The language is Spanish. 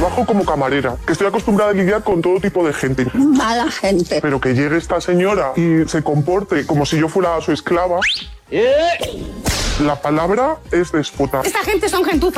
trabajo como camarera, que estoy acostumbrada a lidiar con todo tipo de gente. Mala gente. Pero que llegue esta señora y se comporte como si yo fuera su esclava. La palabra es déspota. Esta gente son gentuza.